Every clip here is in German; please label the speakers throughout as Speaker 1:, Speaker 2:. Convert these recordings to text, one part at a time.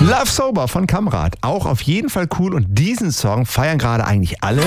Speaker 1: Love Sober von Kamrat, auch auf jeden Fall cool und diesen Song feiern gerade eigentlich alle.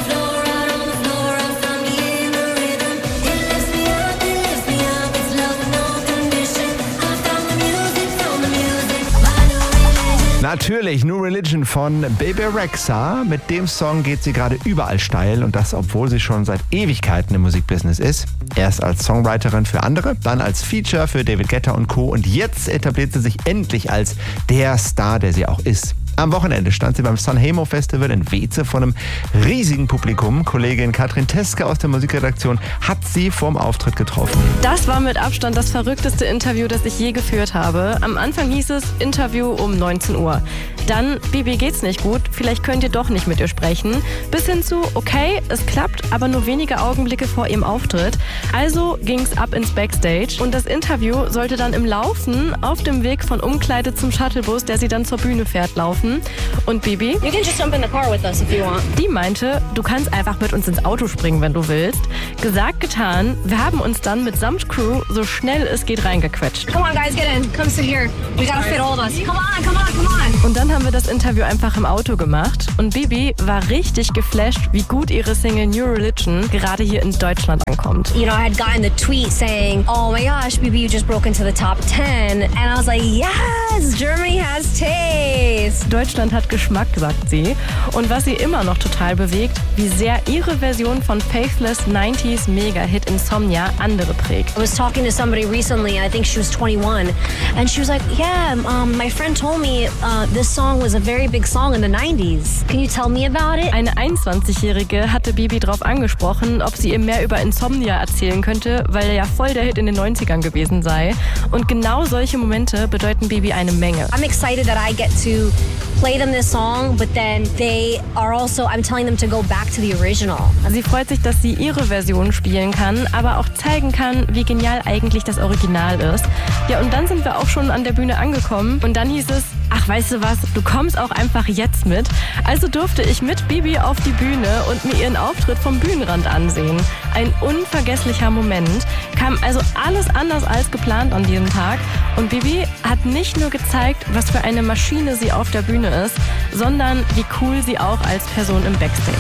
Speaker 1: Natürlich, New Religion von Bebe Rexha. Mit dem Song geht sie gerade überall steil und das, obwohl sie schon seit Ewigkeiten im Musikbusiness ist. Erst als Songwriterin für andere, dann als Feature für David Guetta und Co. Und jetzt etabliert sie sich endlich als der Star, der sie auch ist. Am Wochenende stand sie beim Sanremo Festival in Weeze vor einem riesigen Publikum. Kollegin Katrin Teske aus der Musikredaktion hat sie vorm Auftritt getroffen.
Speaker 2: Das war mit Abstand das verrückteste Interview, das ich je geführt habe. Am Anfang hieß es Interview um 19 Uhr. Dann, Bibi geht's nicht gut, vielleicht könnt ihr doch nicht mit ihr sprechen. Bis hin zu, okay, es klappt, aber nur wenige Augenblicke vor ihrem Auftritt. Also ging's ab ins Backstage und das Interview sollte dann im Laufen auf dem Weg von Umkleide zum Shuttlebus, der sie dann zur Bühne fährt, laufen. Und Bibi,
Speaker 3: you can just jump in the car with us if you want.
Speaker 2: Die meinte, du kannst einfach mit uns ins Auto springen, wenn du willst. Gesagt, getan. Wir haben uns dann mitsamt Crew so schnell es geht reingequetscht.
Speaker 3: Come on guys, get in. Come sit here. We gotta fit all of us. Come on, come on, come on.
Speaker 2: Und dann haben wir das Interview einfach im Auto gemacht. Und Bibi war richtig geflasht, wie gut ihre Single New Religion gerade hier in Deutschland ankommt.
Speaker 3: You know, I had gotten the tweet saying, oh my gosh, Bibi, you just broke into the top 10. And I was like, yes, Germany has taste.
Speaker 2: Deutschland hat Geschmack, sagt sie. Und was sie immer noch total bewegt, wie sehr ihre Version von Faithless 90s Mega-Hit Insomnia andere prägt.
Speaker 3: I was talking to somebody recently, I think she was 21, and she was like, yeah, my friend told me this song was a very big song in the 90s. Can you tell me about it?
Speaker 2: Eine 21-Jährige hatte Bibi drauf angesprochen, ob sie ihr mehr über Insomnia erzählen könnte, weil er ja voll der Hit in den 90ern gewesen sei. Und genau solche Momente bedeuten Bibi eine Menge.
Speaker 3: I'm excited that I get to play them this song, but then they are also, I'm telling them to go back to the original.
Speaker 2: Sie freut sich, dass sie ihre Version spielen kann, aber auch zeigen kann, wie genial eigentlich das Original ist. Ja, und dann sind wir auch schon an der Bühne angekommen und dann hieß es, ach, weißt du was, du kommst auch einfach jetzt mit. Also durfte ich mit Bibi auf die Bühne und mir ihren Auftritt vom Bühnenrand ansehen. Ein unvergesslicher Moment. Kam also alles anders als geplant an diesem Tag. Und Bibi hat nicht nur gezeigt, was für eine Maschine sie auf der Bühne ist, sondern wie cool sie auch als Person im Backstage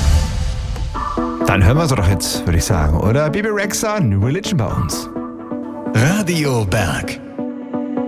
Speaker 2: ist.
Speaker 1: Dann hören wir sie doch jetzt, würde ich sagen, oder? Bebe Rexha, New Religion bei uns.
Speaker 4: Radio Berg.